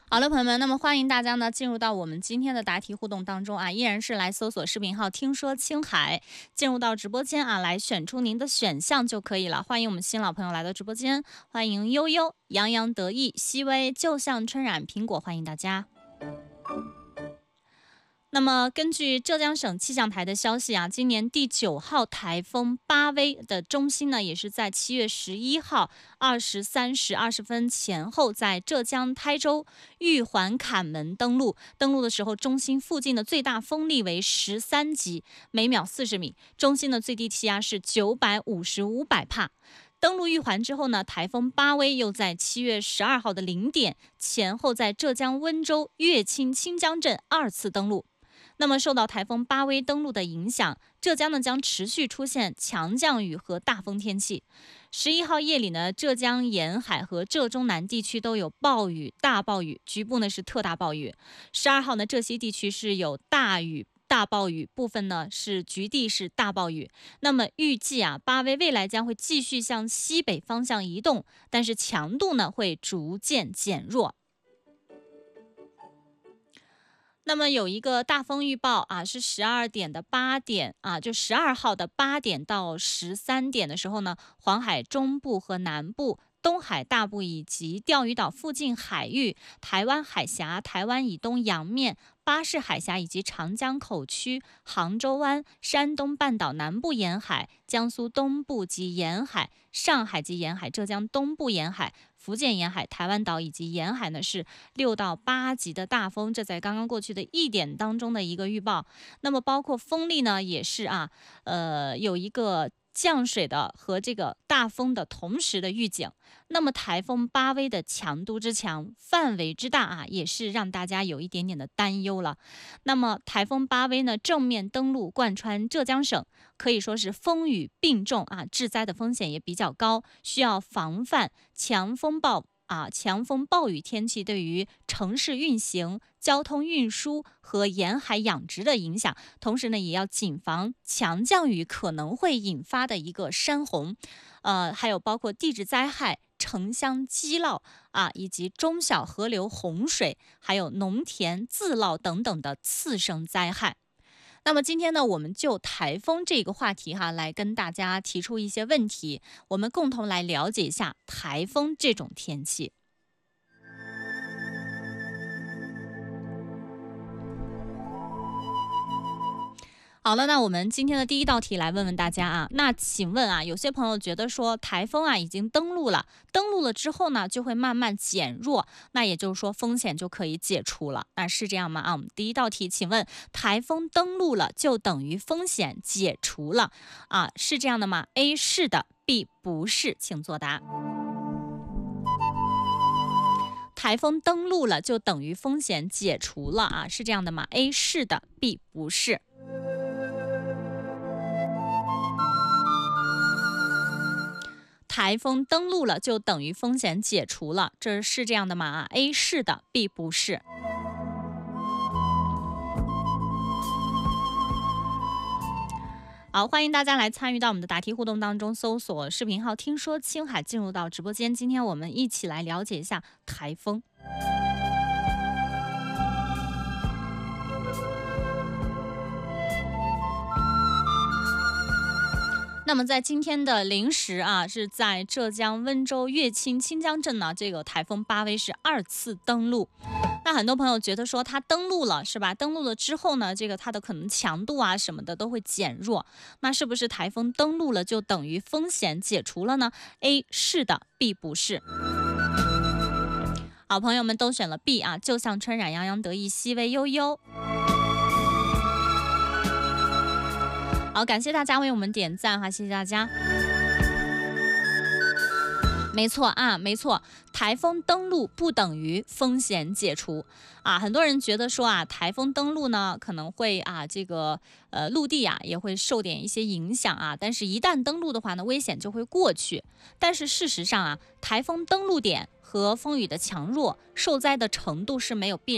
好了，朋友们，那么欢迎大家呢进入到我们今天的答题互动当中啊，依然是来搜索视频号听说青海，进入到直播间啊，来选出您的选项就可以了。欢迎我们新老朋友来到直播间，欢迎悠悠、洋洋得意、熹微、就像春染、苹果，欢迎大家。那么根据浙江省气象台的消息啊，今年第9号台风巴威的中心呢，也是在7月11号23时20分前后，在浙江台州玉环坎门登陆。登陆的时候，中心附近的最大风力为13级，每秒40米，中心的最低气压是955百帕。登陆玉环之后呢，台风巴威又在7月12号的0点前后，在浙江温州乐清清江镇2次登陆。那么受到台风巴威登陆的影响，浙江呢将持续出现强降雨和大风天气。11号夜里呢，浙江沿海和浙中南地区都有暴雨、大暴雨，局部呢是特大暴雨。12号呢，浙西地区是有大雨、大暴雨，部分呢是局地是大暴雨。那么预计啊，巴威未来将会继续向西北方向移动，但是强度呢会逐渐减弱。那么有一个大风预报啊，是12点的8点啊，就12号的8点到13点的时候呢，黄海中部和南部、东海大部以及钓鱼岛附近海域、台湾海峡、台湾以东洋面、巴士海峡以及长江口区、杭州湾、山东半岛南部沿海、江苏东部及沿海、上海及沿海、浙江东部沿海、福建沿海、台湾岛以及沿海呢是6到8级的大风，这在刚刚过去的1点当中的一个预报。那么包括风力呢也是有一个降水的和这个大风的同时的预警。那么台风巴威的强度之强、范围之大啊，也是让大家有一点点的担忧了。那么台风巴威呢正面登陆贯穿浙江省，可以说是风雨并重啊，致灾的风险也比较高，需要防范强风暴雨天气对于城市运行、交通运输和沿海养殖的影响。同时呢，也要谨防强降雨可能会引发的一个山洪，还有包括地质灾害、城乡积涝啊，以及中小河流洪水，还有农田自涝等等的次生灾害。那么今天呢，我们就台风这个话题来跟大家提出一些问题，我们共同来了解一下台风这种天气。好了，那我们今天的第一道题来问问大家啊，那请问啊，有些朋友觉得说台风已经登陆了之后呢，就会慢慢减弱，那也就是说风险就可以解除了，那是这样吗？我们第一道题，请问台风登陆了就等于风险解除了是这样的吗？ A 是的， B 不是，请作答。台风登陆了就等于风险解除了是这样的吗？ A 是的， B 不是。台风登陆了就等于风险解除了，这是这样的吗？A 是的， B 不是。好，欢迎大家来参与到我们的答题互动当中，搜索视频号听说青海，进入到直播间。今天我们一起来了解一下台风。那么在今天的零时是在浙江温州乐清清江镇呢，这个台风巴威是2次登陆。那很多朋友觉得说它登陆了是吧？登陆了之后呢，这个它的可能强度什么的都会减弱。那是不是台风登陆了就等于风险解除了呢？ A 是的， B 不是。好，朋友们都选了 B 就像春染、洋洋得意、熹微、悠悠。好，感谢大家为我们点赞谢谢大家。没错没错，台风登陆不等于风险解除很多人觉得说台风登陆呢可能会这个陆地也会受点一些影响但是一旦登陆的话呢，危险就会过去。但是事实上台风登陆点和风雨的强弱、受灾的程度是没有必然